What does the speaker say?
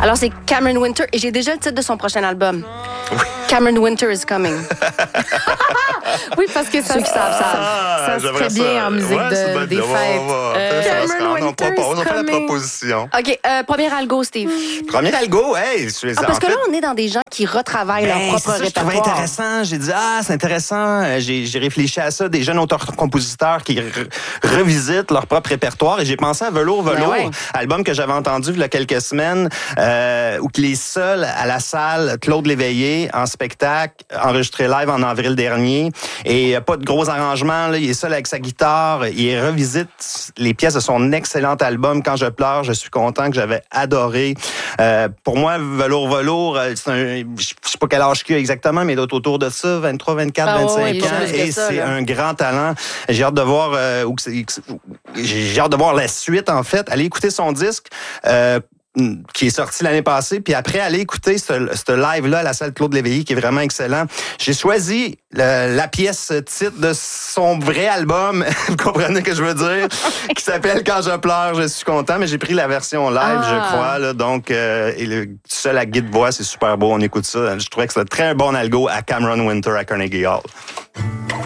Alors, c'est Cameron Winter. Et j'ai déjà le titre de son prochain album. Oui. Cameron Winter is coming. Oui, parce que ça, ça se fait bien en musique des fêtes. Cameron Winter on a fait la proposition. OK, premier algo, Steve. Premier algo, hey. Parce que là, on est dans des gens qui retravaillent leur propre répertoire. Je trouvais intéressant. J'ai dit, c'est intéressant. J'ai réfléchi à ça. Des jeunes auteurs-compositeurs qui revisitent leur propre répertoire. Et j'ai pensé à Velours, album que j'avais entendu il y a quelques semaines, où il est seul à la salle Claude Léveillé en spectacle, enregistré live en avril dernier. Et pas de gros arrangements. Là. Il est seul avec sa guitare. Il revisite les pièces de son excellent album Quand je pleure, je suis content, que j'avais adoré. Pour moi, Velours, c'est je sais pas quel âge qu'il a exactement, mais il doit être autour de ça, 23, 24, 25 ans. Et c'est un grand talent. J'ai hâte de voir j'ai hâte de voir la suite, en fait. Allez écouter son disque. Qui est sorti l'année passée, puis après, aller écouter ce live-là à la salle Claude Léveillé, qui est vraiment excellent. J'ai choisi la pièce titre de son vrai album, vous comprenez ce que je veux dire, qui s'appelle Quand je pleure, je suis content, mais j'ai pris la version live, je crois, là, donc, et seul à guide-voix, c'est super beau, on écoute ça. Je trouvais que c'était un très bon algo à Cameron Winter à Carnegie Hall.